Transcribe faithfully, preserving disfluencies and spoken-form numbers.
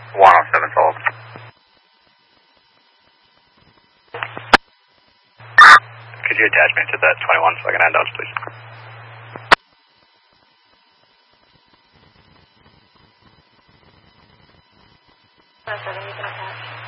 one oh seven told. Could you attach me to that twenty-one so I can add dogs, please? one oh seven, you can attach.